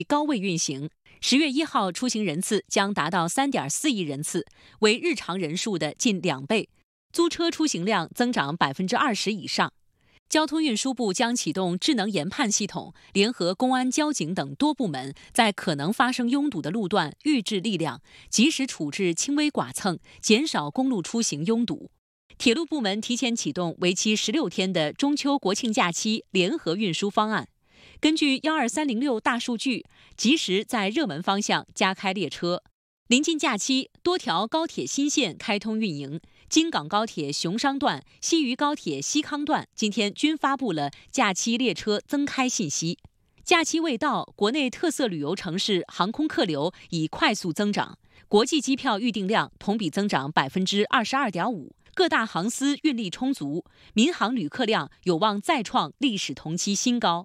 高位运行。10月1号出行人次将达到3.4亿人次，为日常人数的近2倍，租车出行量增长20%以上。交通运输部将启动智能研判系统，联合公安、交警等多部门，在可能发生拥堵的路段预置力量，及时处置轻微剐蹭，减少公路出行拥堵。铁路部门提前启动为期16天的中秋国庆假期联合运输方案，根据12306大数据，及时在热门方向加开列车。临近假期，多条高铁新线开通运营，京港高铁熊商段、西渝高铁西康段今天均发布了假期列车增开信息。假期未到，国内特色旅游城市航空客流已快速增长，国际机票预订量同比增长22.5%，各大航司运力充足，民航旅客量有望再创历史同期新高。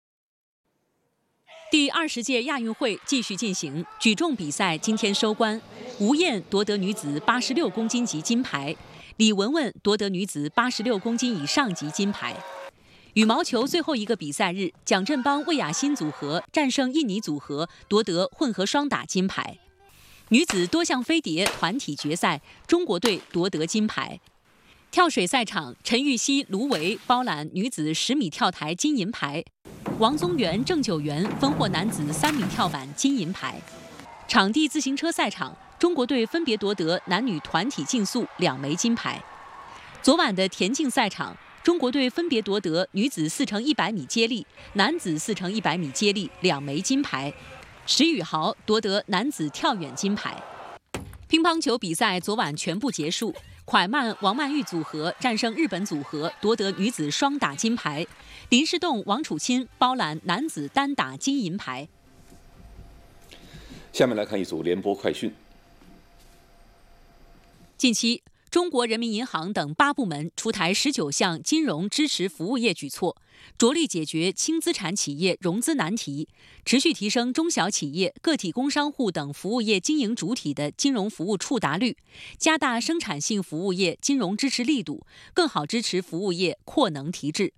第20届亚运会继续进行，举重比赛今天收官，吴燕夺得女子86公斤级金牌，李雯雯夺得女子86公斤以上级金牌。羽毛球最后一个比赛日，蒋振邦魏雅欣组合战胜印尼组合，夺得混合双打金牌。女子多项飞碟团体决赛，中国队夺得金牌。跳水赛场，陈芋汐、卢维包揽女子10米跳台金银牌，王宗源、郑九元分获男子3米跳板金银牌。场地自行车赛场，中国队分别夺得男女团体竞速2枚金牌。昨晚的田径赛场，中国队分别夺得女子4乘100米接力、男子4乘100米接力2枚金牌。石宇豪夺得男子跳远金牌。乒乓球比赛昨晚全部结束，蒯曼王曼玉组合战胜日本组合，夺得女子双打金牌。林诗栋王楚钦包揽男子单打金银牌。 下面来看一组联播快讯。 近期，中国人民银行等8部门出台19项金融支持服务业举措，着力解决轻资产企业融资难题，持续提升中小企业、个体工商户等服务业经营主体的金融服务触达率，加大生产性服务业金融支持力度，更好支持服务业扩能提质。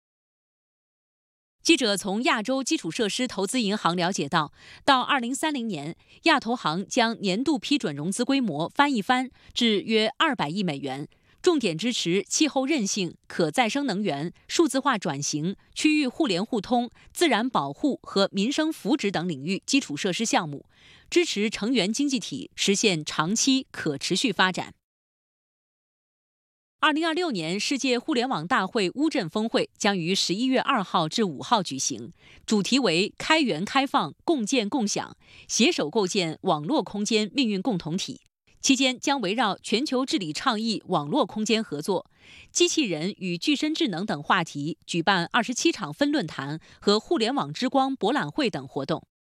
记者从亚洲基础设施投资银行了解到2030年，亚投行将年度批准融资规模翻一番至约200亿美元，重点支持气候韧性、可再生能源、数字化转型、区域互联互通、自然保护和民生福祉等领域基础设施项目，支持成员经济体实现长期可持续发展。2026年世界互联网大会乌镇峰会将于11月2号至5号举行，主题为开源开放、共建共享，携手构建网络空间命运共同体。期间将围绕全球治理倡议、网络空间合作、机器人与具身智能等话题，举办27场分论坛和互联网之光博览会等活动。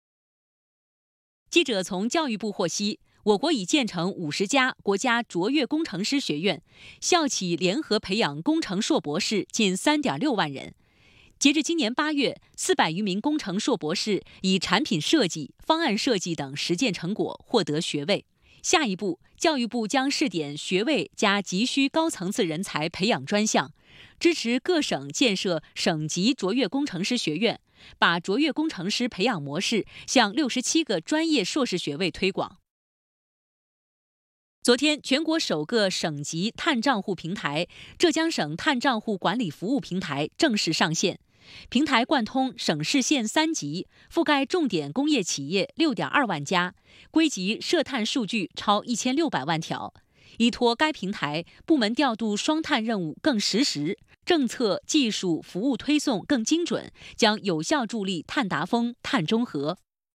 记者从教育部获悉，我国已建成50家国家卓越工程师学院，校企联合培养工程硕博士近3.6万人。截至今年8月，400余名工程硕博士以产品设计、方案设计等实践成果获得学位。下一步，教育部将试点学位加急需高层次人才培养专项，支持各省建设省级卓越工程师学院，把卓越工程师培养模式向67个专业硕士学位推广。昨天，全国首个省级碳账户平台——浙江省碳账户管理服务平台正式上线。平台贯通省市县3级，覆盖重点工业企业6.2万家，归集涉碳数据超1600万条。依托该平台，部门调度双碳任务更实时，政策、技术、服务推送更精准，将有效助力碳达峰、碳中和。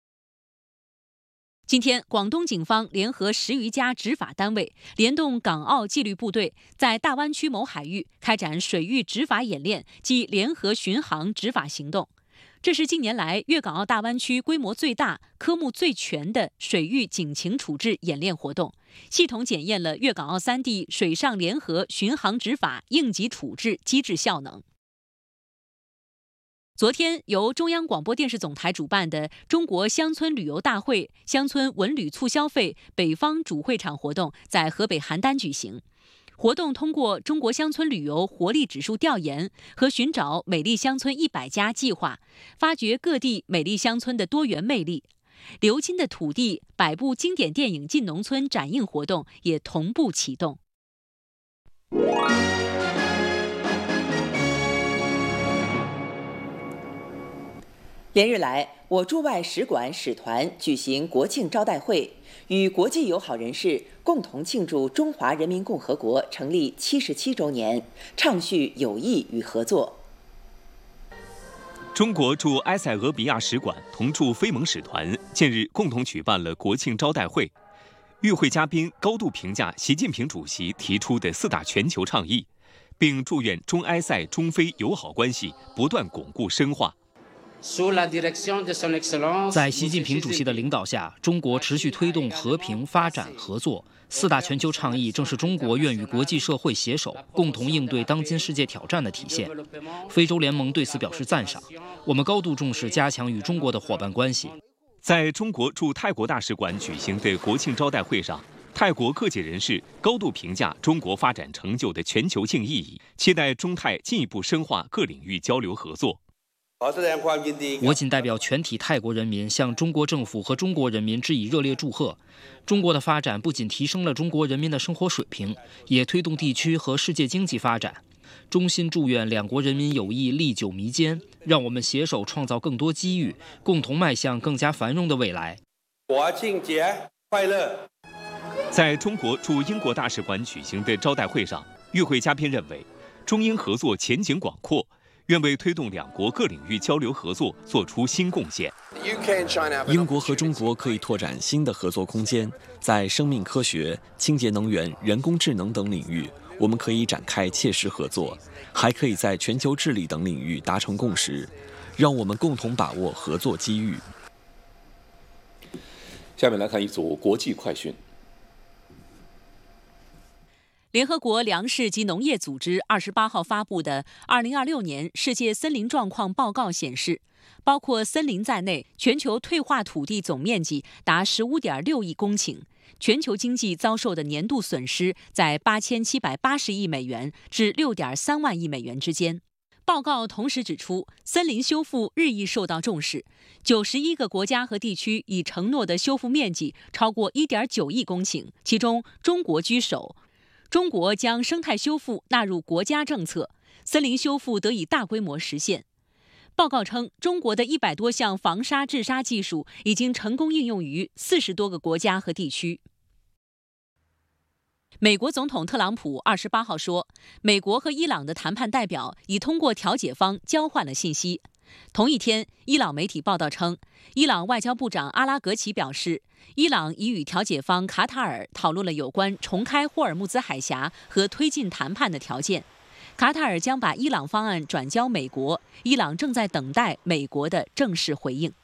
今天，广东警方联合10余家执法单位，联动港澳纪律部队，在大湾区某海域开展水域执法演练及联合巡航执法行动。这是近年来粤港澳大湾区规模最大、科目最全的水域警情处置演练活动，系统检验了粤港澳3地水上联合巡航执法应急处置机制效能。昨天，由中央广播电视总台主办的中国乡村旅游大会乡村文旅促消费北方主会场活动在河北邯郸举行。 活动通过中国乡村旅游活力指数调研和寻找美丽乡村100家计划，发掘各地美丽乡村的多元魅力。流金的土地100部经典电影进农村展映活动也同步启动。 连日来，我驻外使馆使团举行国庆招待会，与国际友好人士共同庆祝中华人民共和国成立77周年，畅叙友谊与合作。 中国驻埃塞俄比亚使馆同驻非盟使团近日共同举办了国庆招待会，与会嘉宾高度评价习近平主席提出的4大全球倡议，并祝愿中埃塞中非友好关系不断巩固深化。 在习近平主席的领导下，中国持续推动和平发展合作。4大全球倡议正是中国愿与国际社会携手，共同应对当今世界挑战的体现。非洲联盟对此表示赞赏。我们高度重视加强与中国的伙伴关系。 在中国驻泰国大使馆举行的国庆招待会上，泰国各界人士高度评价中国发展成就的全球性意义，期待中泰进一步深化各领域交流合作。 我谨代表全体泰国人民向中国政府和中国人民致以热烈祝贺。中国的发展不仅提升了中国人民的生活水平，也推动地区和世界经济发展。衷心祝愿两国人民友谊历久弥坚，让我们携手创造更多机遇，共同迈向更加繁荣的未来。 国庆节快乐！在中国驻英国大使馆举行的招待会上，与会嘉宾认为，中英合作前景广阔，愿为推动两国各领域交流合作做出新贡献。 英国和中国可以拓展新的合作空间，在生命科学、清洁能源、人工智能等领域，我们可以展开切实合作，还可以在全球治理等领域达成共识，让我们共同把握合作机遇。 下面来看一组国际快讯。 联合国粮食及农业组织28号发布的2026年世界森林状况报告显示，包括森林在内，全球退化土地总面积达15.6亿公顷，全球经济遭受的年度损失在8780亿美元至6.3万亿美元之间。报告同时指出，森林修复日益受到重视，91个国家和地区已承诺的修复面积超过1.9亿公顷，其中中国居首。中国将生态修复纳入国家政策，森林修复得以大规模实现。报告称，中国的100多项防沙治沙技术已经成功应用于40多个国家和地区。美国总统特朗普28号说，美国和伊朗的谈判代表已通过调解方交换了信息。同一天，伊朗媒体报道称，伊朗外交部长阿拉格齐表示，伊朗已与调解方卡塔尔讨论了有关重开霍尔木兹海峡和推进谈判的条件。卡塔尔将把伊朗方案转交美国，伊朗正在等待美国的正式回应。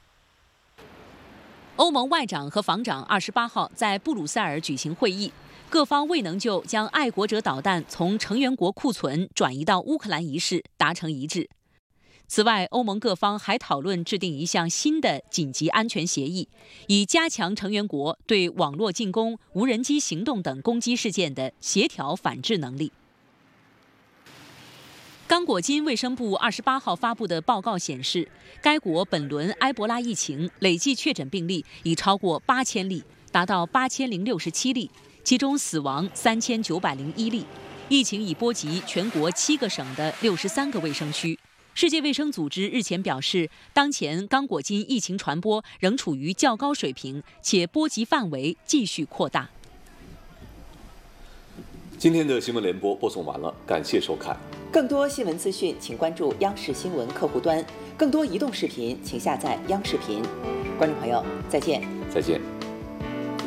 欧盟外长和防长28号在布鲁塞尔举行会议，各方未能就将爱国者导弹从成员国库存转移到乌克兰一事达成一致。此外，欧盟各方还讨论制定一项新的紧急安全协议，以加强成员国对网络进攻、无人机行动等攻击事件的协调反制能力。刚果金卫生部28号发布的报告显示，该国本轮埃博拉疫情累计确诊病例已超过8000例，达到8067例，其中死亡3901例。疫情已波及全国7个省的63个卫生区。世界卫生组织日前表示，当前刚果金疫情传播仍处于较高水平，且波及范围继续扩大。 今天的新闻联播播送完了，感谢收看。 更多新闻资讯，请关注央视新闻客户端；更多移动视频，请下载央视频。观众朋友，再见。 再见。